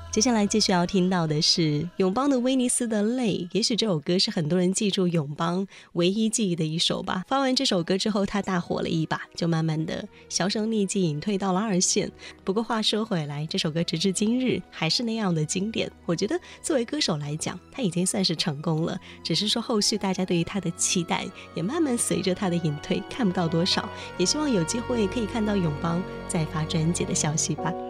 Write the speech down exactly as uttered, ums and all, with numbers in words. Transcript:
接下来继续要听到的是永邦的威尼斯的泪，也许这首歌是很多人记住永邦唯一记忆的一首吧。发完这首歌之后他大火了一把，就慢慢的销声匿迹，隐退到了二线。不过话说回来，这首歌直至今日还是那样的经典。我觉得作为歌手来讲，他已经算是成功了，只是说后续大家对于他的期待也慢慢随着他的隐退看不到多少，也希望有机会可以看到永邦再发专辑的消息吧。